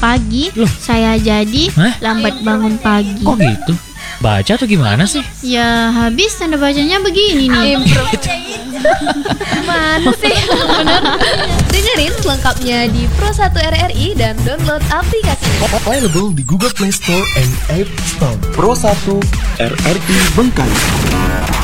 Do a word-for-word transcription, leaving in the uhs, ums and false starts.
pagi, Loh? saya jadi Hah? lambat bangun pagi. Kok gitu? Baca atau gimana sih? Ya habis tanda bacanya begini nih. Mana sih? Dengerin selengkapnya di Pro satu R R I dan download aplikasinya. Available di Google Play Store and App Store. Pro satu R R I Bengkali.